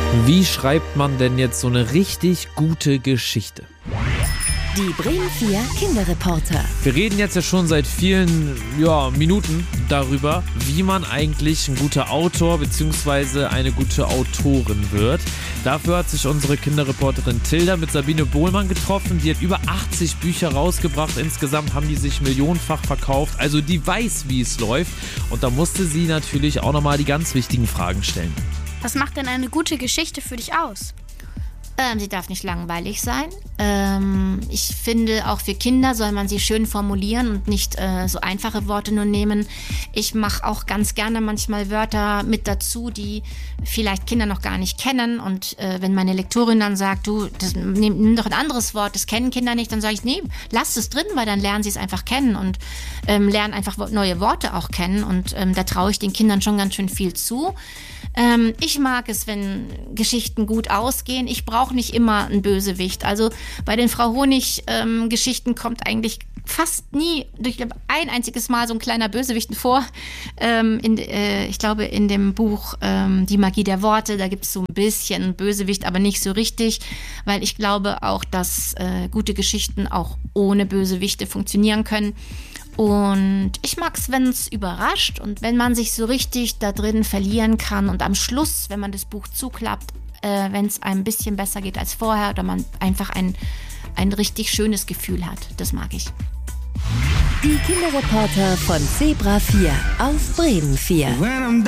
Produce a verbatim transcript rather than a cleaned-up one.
Wie schreibt man denn jetzt so eine richtig gute Geschichte? Die Bremen vier Kinderreporter. Wir reden jetzt ja schon seit vielen ja, Minuten darüber, wie man eigentlich ein guter Autor bzw. eine gute Autorin wird. Dafür hat sich unsere Kinderreporterin Tilda mit Sabine Bohlmann getroffen. Die hat über achtzig Bücher rausgebracht. Insgesamt haben die sich millionenfach verkauft. Also die weiß, wie es läuft. Und da musste sie natürlich auch nochmal die ganz wichtigen Fragen stellen. Was macht denn eine gute Geschichte für dich aus? Ähm, sie darf nicht langweilig sein. Ähm, ich finde, auch für Kinder soll man sie schön formulieren und nicht äh, so einfache Worte nur nehmen. Ich mache auch ganz gerne manchmal Wörter mit dazu, die vielleicht Kinder noch gar nicht kennen. Und äh, wenn meine Lektorin dann sagt, du, das, nimm, nimm doch ein anderes Wort, das kennen Kinder nicht, dann sage ich, nee, lass es drin, weil dann lernen sie es einfach kennen und ähm, lernen einfach neue Worte auch kennen. Und ähm, da traue ich den Kindern schon ganz schön viel zu. Ähm, ich mag es, wenn Geschichten gut ausgehen. Ich brauche nicht immer einen Bösewicht. Also bei den Frau Honig-Geschichten ähm, kommt eigentlich fast nie, durch ein einziges Mal so ein kleiner Bösewicht vor. Ähm, in, äh, ich glaube, in dem Buch ähm, Die Magie der Worte, da gibt es so ein bisschen Bösewicht, aber nicht so richtig, weil ich glaube auch, dass äh, gute Geschichten auch ohne Bösewichte funktionieren können. Und ich mag es, wenn es überrascht und wenn man sich so richtig da drin verlieren kann und am Schluss, wenn man das Buch zuklappt, äh, wenn es einem ein bisschen besser geht als vorher oder man einfach ein, ein richtig schönes Gefühl hat. Das mag ich. Die Kinderreporter von Zebra vier auf Bremen vier.